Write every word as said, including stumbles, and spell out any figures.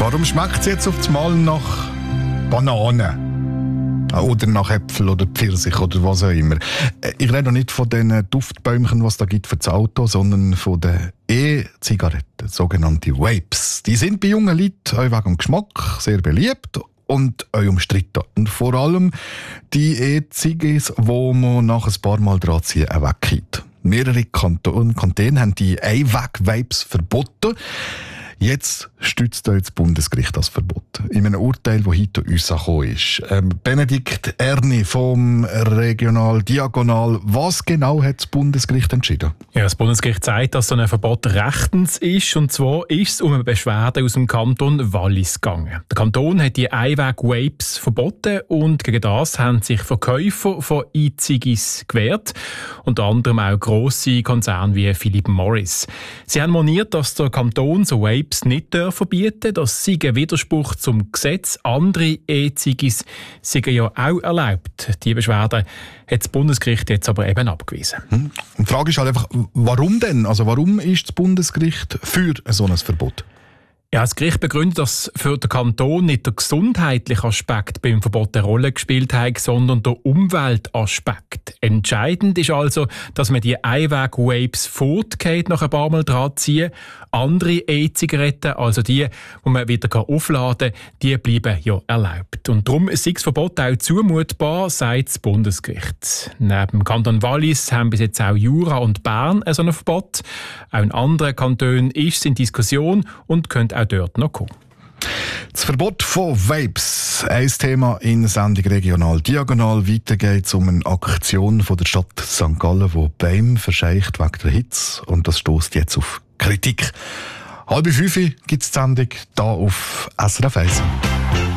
Warum schmeckt es jetzt auf einmal nach Banane? Oder nach Äpfel oder Pfirsich oder was auch immer. Ich rede noch nicht von den Duftbäumchen, was es da gibt für das Auto, sondern von den E-Zigaretten, sogenannte Vapes. Die sind bei jungen Leuten auch wegen dem Geschmack sehr beliebt und auch umstritten. Und vor allem die E-Zigis, wo man nach ein paar Mal dran ziehen auch weggeht. Mehrere Kantone, Kantone haben die Einweg-Vapes verboten. Jetzt stützt das Bundesgericht das Verbot. In einem Urteil, das heute uns angekommen ist. Ähm, Benedikt Erni vom Regional Diagonal. Was genau hat das Bundesgericht entschieden? Ja, das Bundesgericht sagt, dass so ein Verbot rechtens ist. Und zwar ist es um eine Beschwerde aus dem Kanton Wallis gegangen. Der Kanton hat die Einweg-Vapes verboten und gegen das haben sich Verkäufer von E-Zigis gewehrt. Unter anderem auch grosse Konzerne wie Philip Morris. Sie haben moniert, dass der Kanton so Vapes nicht verbieten. Das sei ein Widerspruch zum Gesetz. Andere E-Zigis sind ja auch erlaubt. Die Beschwerde hat das Bundesgericht jetzt aber eben abgewiesen. Und die Frage ist halt einfach, warum denn? Also warum ist das Bundesgericht für so ein Verbot? Ja, das Gericht begründet, dass für den Kanton nicht der gesundheitliche Aspekt beim Verbot eine Rolle gespielt hat, sondern der Umweltaspekt. Entscheidend ist also, dass man die Einweg-Vapes fortgeht, nach ein paar Mal dran ziehen. Andere E-Zigaretten, also die, die man wieder aufladen kann, die bleiben ja erlaubt. Und darum ist das Verbot auch zumutbar, sagt das Bundesgericht. Neben dem Kanton Wallis haben bis jetzt auch Jura und Bern ein solches Verbot. Auch in anderen Kantonen ist es in Diskussion und könnte auch dort noch kommen. Das Verbot von Vapes, ein Thema in der Sendung Regional Diagonal. Weiter geht es um eine Aktion von der Stadt Sankt Gallen, die Bäume verscheucht wegen der Hitze. Und das stößt jetzt auf Kritik. Halb fünf gibt es die Sendung hier auf S R F eins.